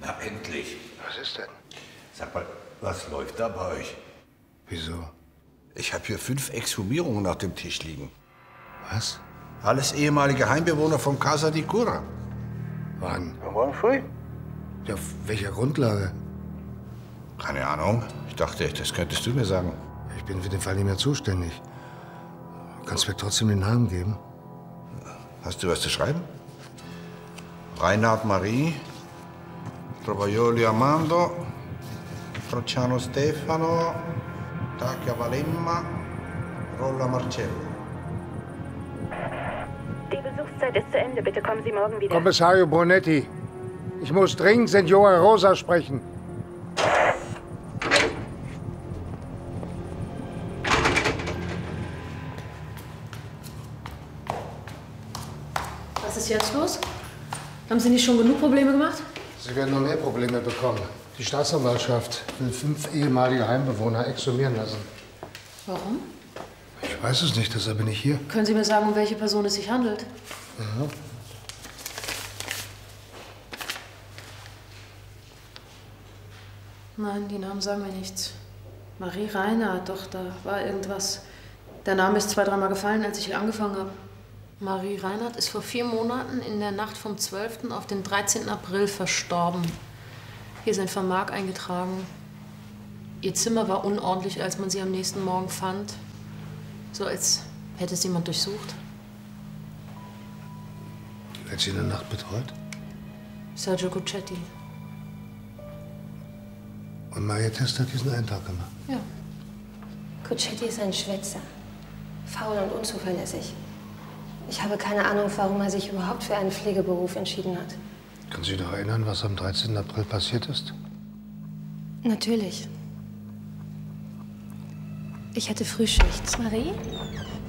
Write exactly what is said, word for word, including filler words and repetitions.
Na, endlich. Was ist denn? Sag mal, was läuft da bei euch? Wieso? Ich habe hier fünf Exhumierungen auf dem Tisch liegen. Was? Alles ehemalige Heimbewohner vom Casa di Cura. Wann? Morgen früh? Ja, auf welcher Grundlage? Keine Ahnung. Ich dachte, das könntest du mir sagen. Ich bin für den Fall nicht mehr zuständig. Du kannst mir trotzdem den Namen geben. Hast du was zu schreiben? Reinhard Marie, Trovaioli Armando, Crociano Stefano, Tacchia Valemma, Rolla Marcello. Die Besuchszeit ist zu Ende. Bitte kommen Sie morgen wieder. Kommissario Brunetti, ich muss dringend Signora Rosa sprechen. Was ist jetzt los? Haben Sie nicht schon genug Probleme gemacht? Sie werden noch mehr Probleme bekommen. Die Staatsanwaltschaft will fünf ehemalige Heimbewohner exhumieren lassen. Warum? Ich weiß es nicht, deshalb bin ich hier. Können Sie mir sagen, um welche Person es sich handelt? Ja. Nein, die Namen sagen mir nichts. Marie Reinhardt, doch, da war irgendwas. Der Name ist zwei, dreimal gefallen, als ich hier angefangen habe. Marie Reinhardt ist vor vier Monaten in der Nacht vom zwölften auf den dreizehnten April verstorben. Hier ist ein Vermerk eingetragen. Ihr Zimmer war unordentlich, als man sie am nächsten Morgen fand. So als hätte es jemand durchsucht. Wer hat sie in der Nacht betreut? Sergio Guccetti. Und Maria Test hat diesen Eintrag gemacht? Ja. Guccetti ist ein Schwätzer. Faul und unzuverlässig. Ich habe keine Ahnung, warum er sich überhaupt für einen Pflegeberuf entschieden hat. Können Sie sich noch erinnern, was am dreizehnten April passiert ist? Natürlich. Ich hatte Frühschicht. Marie?